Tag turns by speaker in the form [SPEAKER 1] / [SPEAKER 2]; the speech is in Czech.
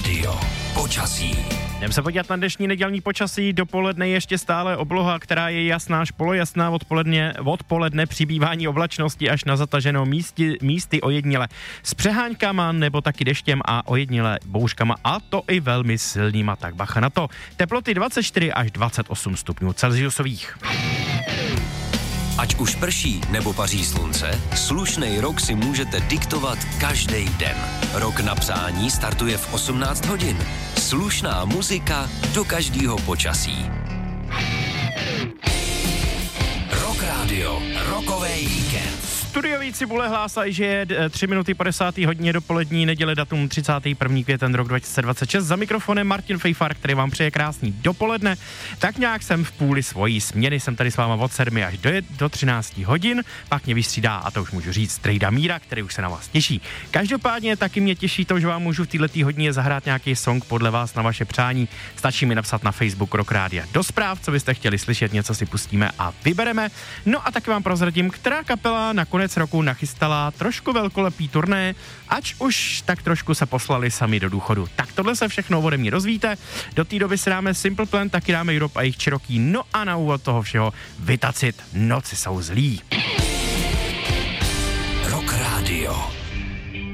[SPEAKER 1] Rádio. Počasí.
[SPEAKER 2] Jdeme se podívat na dnešní nedělní počasí. Dopoledne ještě stále obloha, která je jasná až polojasná. Odpoledne přibývání oblačnosti až na zataženou místy ojediněle s přeháňkama nebo taky deštěm a ojediněle bouřkama, a to i velmi silnýma, tak bacha na to. Teploty 24 až 28 stupňů Celsiusových.
[SPEAKER 1] Ať už prší nebo paří slunce, slušnej rok si můžete diktovat každý den. Rok na přání startuje v 18 hodin. Slušná muzika do každého počasí. Rock Radio, rokovej víkend.
[SPEAKER 2] Studiový Cibule hlásají, že je 3 minuty po 10. hodině dopolední neděle, datum 31. květen rok 2026. Za mikrofonem Martin Fejfar, který vám přeje krásný dopoledne. Tak nějak jsem v půli svojí směny, jsem tady s váma od 7 až do 13 hodin, pak mě vystřídá, a to už můžu říct, Strejda Míra, který už se na vás těší. Každopádně taky mě těší to, že vám můžu v této hodině zahrát nějaký song podle vás na vaše přání. Stačí mi napsat na Facebook Rock Rádia do zpráv, co byste chtěli slyšet, něco si pustíme a vybereme. No a taky vám prozradím, která kapela nakonec roku nachystala trošku velkolepý turné, ač už tak trošku se poslali sami do důchodu. Tak tohle se všechno ode mě dozvíte. Do té doby si dáme Simple Plan, taky dáme Europe a jejich Cherokee. No a na úvod toho všeho Vytacit Noci jsou zlí.
[SPEAKER 1] Rock Radio.